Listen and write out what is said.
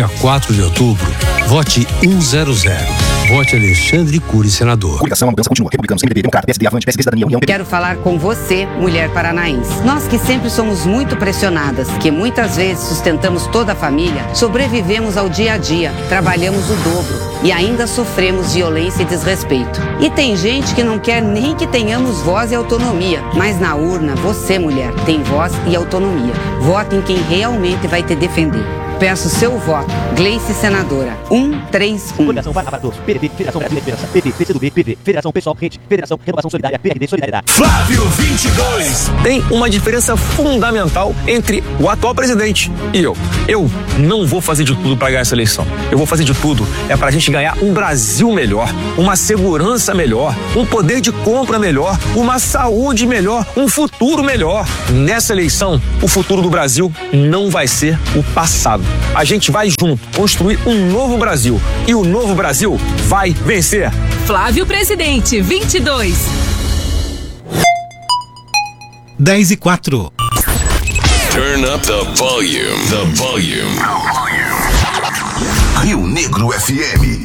Dia 4 de outubro, vote 100. Vote Alexandre Cury, senador. Coligação, a mudança continua. Republicanos, MDB, Democrata, PSD, Avante, PSD, Cidadania, União... Quero falar com você, mulher paranaense. Nós que sempre somos muito pressionadas, que muitas vezes sustentamos toda a família, sobrevivemos ao dia a dia, trabalhamos o dobro e ainda sofremos violência e desrespeito. E tem gente que não quer nem que tenhamos voz e autonomia, mas na urna, você, mulher, tem voz e autonomia. Vote em quem realmente vai te defender. Peço seu voto. Gleice, senadora. 131. Coligação para todos. PDT, Federação Brasileira de Esperança. PT, PCdoB, PV, Federação Pessoal, Rede, Federação Renovação Solidária, PRD, Solidariedade. Flávio 22. Tem uma diferença fundamental entre o atual presidente e eu. Eu não vou fazer de tudo para ganhar essa eleição. Eu vou fazer de tudo para a gente ganhar um Brasil melhor, uma segurança melhor, um poder de compra melhor, uma saúde melhor, um futuro melhor. Nessa eleição, o futuro do Brasil não vai ser o passado. A gente vai junto construir um novo Brasil e o novo Brasil vai vencer. Flávio Presidente, 22. 10:04. Turn up the volume. The volume. Rio Negro FM.